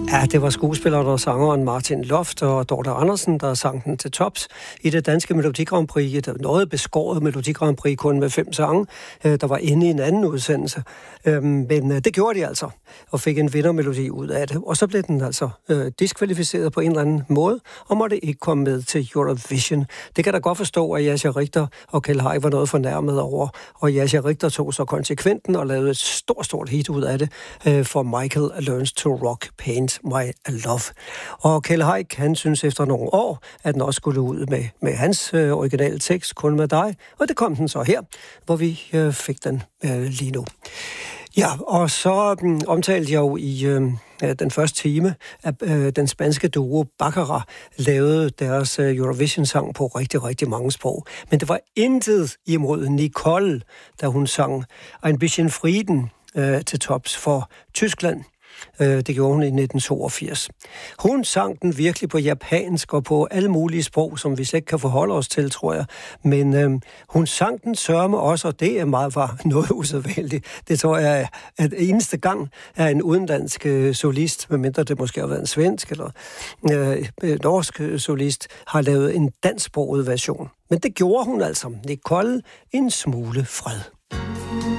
Ja, det var skuespilleren og sangeren Martin Loft og Dorte Andersen, der sang den til tops i det danske Melodi Grand Prix. Et noget beskåret Melodi Grand Prix, kun med 5 sange, der var inde i en anden udsendelse. Men det gjorde de altså, og fik en vindermelodi ud af det. Og så blev den altså diskvalificeret på en eller anden måde, og måtte ikke komme med til Eurovision. Det kan da godt forstå, at Jascha Richter og Kjeld Haik var noget fornærmet over, og Jascha Richter tog så konsekventen og lavede et stort hit ud af det for Michael Learns to Rock Paint My Love. Og Kjeld Haik, han synes efter nogle år, at den også skulle ud med hans originale tekst, Kun med dig, og det kom den så her, hvor vi fik den lige nu. Ja, og så omtalte jeg jo i den første time, at den spanske duo Baccara lavede deres Eurovision-sang på rigtig mange sprog. Men det var intet imod Nicole, da hun sang Ein bisschen Frieden til tops for Tyskland. Det gjorde hun i 1982. Hun sang den virkelig på japansk og på alle mulige sprog, som vi slet ikke kan forholde os til, tror jeg. Men hun sang den sørme også, og det var noget usædvanligt. Det tror jeg, at eneste gang er en udenlandsk solist, medmindre det måske har været en svensk eller norsk solist, har lavet en dansksproget version. Men det gjorde hun altså. Nicole, en smule fred.